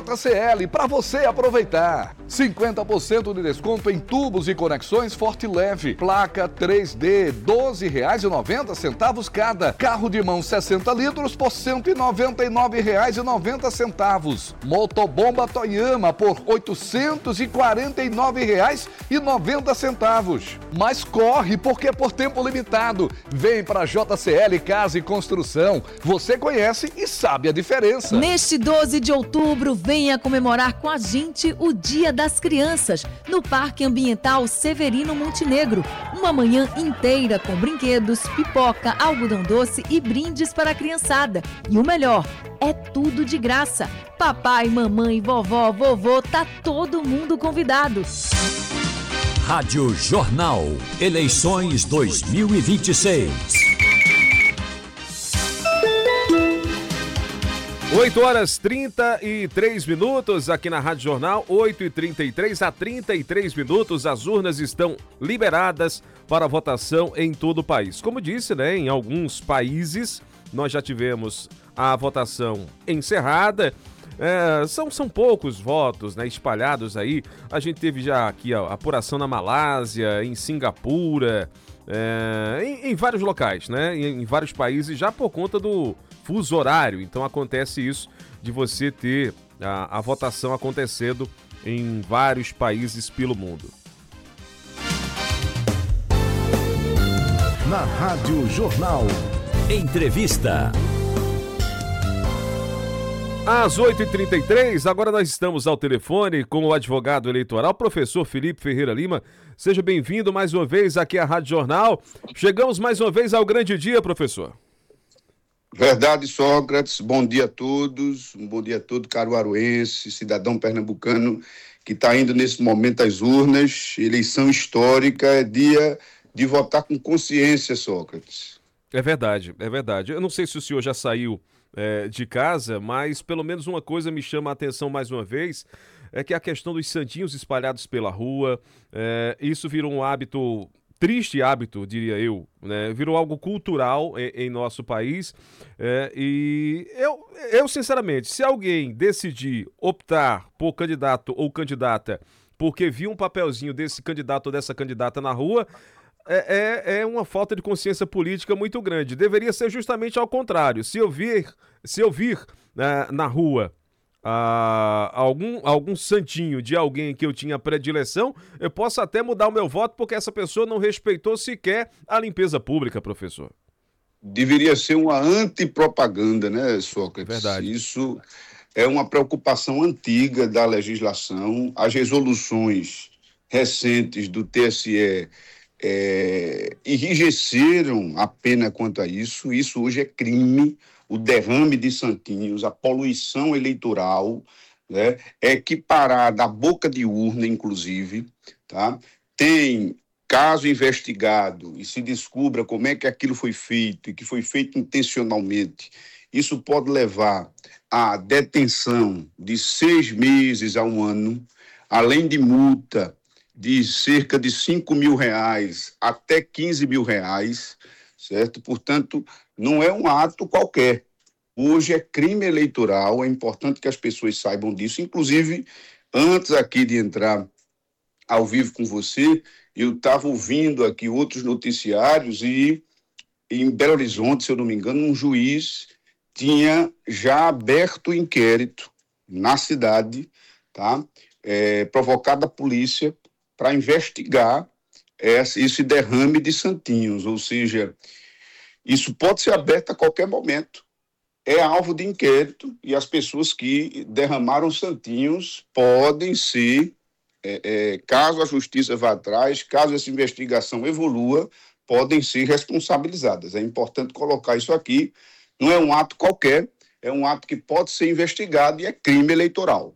JCL para você aproveitar. 50% de desconto em tubos e conexões Forte Leve. Placa 3D, R$ 12,90 cada. Carro de mão 60 litros por R$ 199,90. Motobomba Toyama por R$ 849,90. Mas corre, porque é por tempo limitado. Vem para JCL Casa e Construção. Você conhece e sabe a diferença. Neste 12 de outubro, venha comemorar com a gente o Dia das Crianças no Parque Ambiental Severino Montenegro. Uma manhã inteira com brinquedos, pipoca, algodão doce e brindes para a criançada. E o melhor, é tudo de graça. Papai, mamãe, vovó, vovô, tá todo mundo convidado. Rádio Jornal. Eleições 2026. 8h33 aqui na Rádio Jornal, 8h33, há 33 minutos, as urnas estão liberadas para votação em todo o país. Como disse, né, em alguns países nós já tivemos a votação encerrada. São poucos votos, né, espalhados aí. A gente teve já aqui a apuração na Malásia, em Singapura, em vários locais, né, em vários países, já por conta do fuso horário. Então acontece isso de você ter a votação acontecendo em vários países pelo mundo. Na Rádio Jornal. Entrevista. Às 8h33, agora nós estamos ao telefone com o advogado eleitoral, professor Felipe Ferreira Lima. Seja bem-vindo mais uma vez aqui à Rádio Jornal. Chegamos mais uma vez ao grande dia, professor. Verdade, Sócrates. Bom dia a todos. Um bom dia a todo caruaruense, cidadão pernambucano que está indo nesse momento às urnas. Eleição histórica, é dia de votar com consciência, Sócrates. É verdade, é verdade. Eu não sei se o senhor já saiu de casa, mas pelo menos uma coisa me chama a atenção mais uma vez, é que a questão dos santinhos espalhados pela rua, isso virou um hábito, triste hábito, diria eu, né? Virou algo cultural em nosso país, e eu sinceramente, se alguém decidir optar por candidato ou candidata porque viu um papelzinho desse candidato ou dessa candidata na rua, é uma falta de consciência política muito grande. Deveria ser justamente ao contrário. Se eu vir na rua algum santinho de alguém que eu tinha predileção, eu posso até mudar o meu voto porque essa pessoa não respeitou sequer a limpeza pública, professor. Deveria ser uma antipropaganda, né, Sócrates? Verdade. Isso é uma preocupação antiga da legislação. As resoluções recentes do TSE enrijeceram a pena quanto a isso. Isso hoje é crime. O derrame de santinhos, a poluição eleitoral, né, é equiparada à boca de urna, inclusive, tá? Tem caso investigado e se descubra como é que aquilo foi feito e que foi feito intencionalmente, isso pode levar à detenção de 6 meses a 1 ano, além de multa de cerca de R$5.000 até R$15.000, certo? Portanto, não é um ato qualquer. Hoje é crime eleitoral, é importante que as pessoas saibam disso. Inclusive, antes aqui de entrar ao vivo com você, eu estava ouvindo aqui outros noticiários e em Belo Horizonte, se eu não me engano, um juiz tinha já aberto o inquérito na cidade, tá? Provocado a polícia para investigar esse derrame de santinhos, ou seja, isso pode ser aberto a qualquer momento. É alvo de inquérito e as pessoas que derramaram santinhos podem ser, caso a justiça vá atrás, caso essa investigação evolua, podem ser responsabilizadas. É importante colocar isso aqui. Não é um ato qualquer, é um ato que pode ser investigado e é crime eleitoral.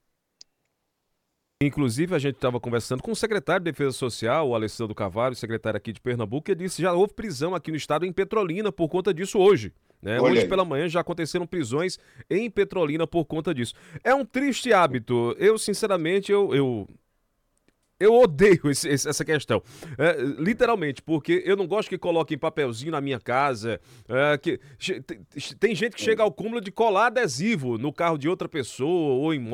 Inclusive, a gente estava conversando com o secretário de Defesa Social, o Alessandro Carvalho, secretário aqui de Pernambuco, que disse que já houve prisão aqui no estado em Petrolina por conta disso hoje. Né? Hoje pela manhã já aconteceram prisões em Petrolina por conta disso. É um triste hábito. Eu, sinceramente, eu odeio essa questão, literalmente, porque eu não gosto que coloquem papelzinho na minha casa, tem gente que chega ao cúmulo de colar adesivo no carro de outra pessoa ou em